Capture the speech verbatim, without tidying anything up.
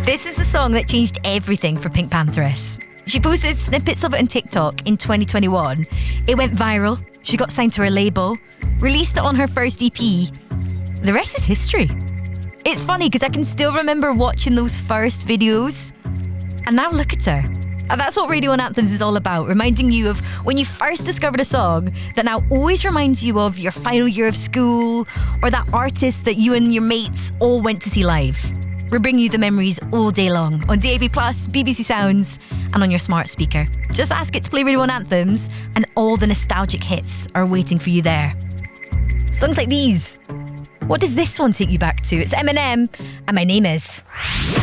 This is the song that changed everything for Pink Pantheress. She posted snippets of it on TikTok in twenty twenty-one. It went viral. She got signed to her label, released it on her first E P. The rest is history. It's funny because I can still remember watching those first videos, and now look at her. And that's what Radio one Anthems is all about, reminding you of when you first discovered a song that now always reminds you of your final year of school or that artist that you and your mates all went to see live. We're bringing you the memories all day long on D A B plus, B B C Sounds and on your smart speaker. Just ask it to play Radio one Anthems and all the nostalgic hits are waiting for you there. Songs like these. What does this one take you back to? It's Eminem and My Name Is.